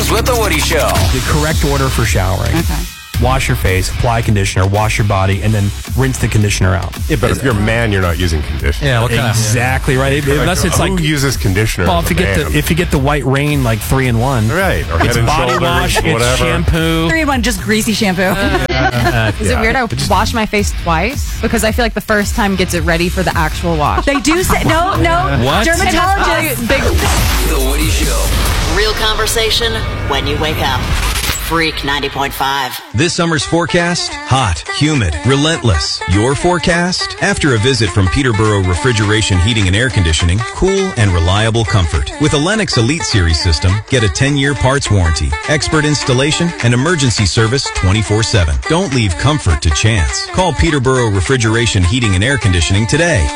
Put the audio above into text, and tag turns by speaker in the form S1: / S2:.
S1: Mornings with The Woody Show.
S2: The correct order for showering.
S3: Okay.
S2: Wash your face, apply conditioner, wash your body, and then rinse the conditioner out.
S4: Yeah, but if you're a man, you're not using conditioner.
S5: Yeah, what kind
S2: Exactly right. Unless it's
S4: who
S2: like,
S4: uses conditioner?
S2: well,
S4: as
S2: if
S4: a
S2: you get the white rain like 3-in-1,
S4: right, or
S2: it's
S4: Head and
S2: body
S4: Shoulders,
S2: wash, it's
S4: whatever.
S2: shampoo.
S3: 3-in-1, just greasy shampoo.
S6: Is it weird I wash my face twice? Because I feel like the first time gets it ready for the actual wash.
S3: They do say, no,
S2: What?
S3: dermatologists.
S6: Big
S1: The Woody Show.
S7: Real conversation when you wake up. Freak 90.5.
S8: This summer's forecast, hot, humid, relentless. Your forecast? After a visit from Peterborough Refrigeration, Heating and Air Conditioning, cool and reliable comfort. With a Lennox Elite Series system, get a 10-year parts warranty, expert installation, and emergency service 24/7. Don't leave comfort to chance. Call Peterborough Refrigeration, Heating and Air Conditioning today.